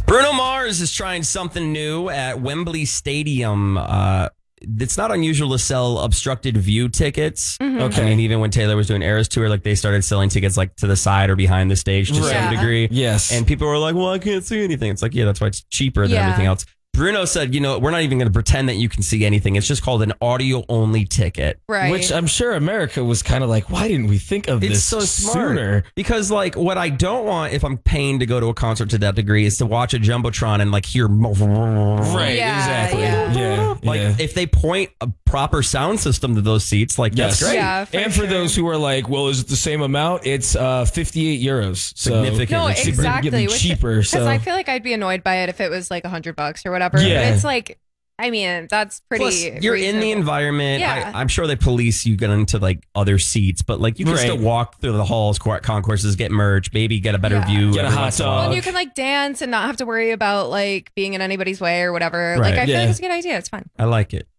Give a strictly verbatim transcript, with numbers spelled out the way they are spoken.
Bruno Mars is trying something new at Wembley Stadium. Uh, it's not unusual to sell obstructed view tickets. Mm-hmm. Okay. I mean, even when Taylor was doing Eras Tour, like they started selling tickets like to the side or behind the stage to Right. some Yeah. degree. Yes. And people were like, well, I can't see anything. It's like, yeah, that's why it's cheaper than Yeah. everything else. Bruno said, you know, we're not even going to pretend that you can see anything. It's just called an audio only ticket. Right. Which I'm sure America was kind of like, why didn't we think of It's this so smart. sooner? Because, like, what I don't want if I'm paying to go to a concert to that degree is to watch a Jumbotron and, like, hear. Right, Yeah, exactly. yeah. Yeah. Like, yeah. if they point a proper sound system to those seats, like, Yes. that's great. Yeah, for and for sure. those who are like, well, is it the same amount? It's uh, fifty-eight euros. So Significantly No, cheaper. exactly. Getting which- cheaper. Because So I feel like I'd be annoyed by it if it was like a hundred bucks or whatever. Yeah. But it's like, I mean, that's pretty. Plus, you're in the reasonable. environment. Yeah. I, I'm sure they police you get into like other seats, but like you can Right. still walk through the halls, court concourses, get merch, maybe get a better Yeah. view. Get a every hot once in a while. dog. And you can like dance and not have to worry about like being in anybody's way or whatever. Right. Like I feel Yeah. like it's a good idea. It's fun. I like it.